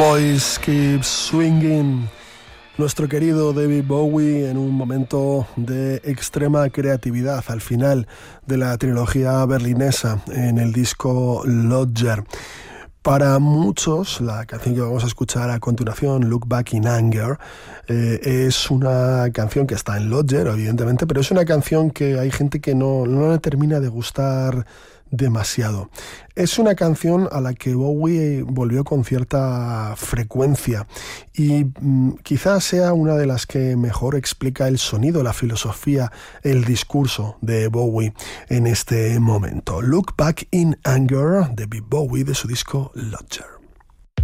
Boys Keep Swinging. Nuestro querido David Bowie en un momento de extrema creatividad al final de la trilogía berlinesa en el disco Lodger. Para muchos, la canción que vamos a escuchar a continuación, Look Back in Anger, es una canción que está en Lodger, evidentemente, pero es una canción que hay gente que no le termina de gustar demasiado. Es una canción a la que Bowie volvió con cierta frecuencia y quizás sea una de las que mejor explica el sonido, la filosofía, el discurso de Bowie en este momento. Look Back in Anger de Bowie de su disco Lodger.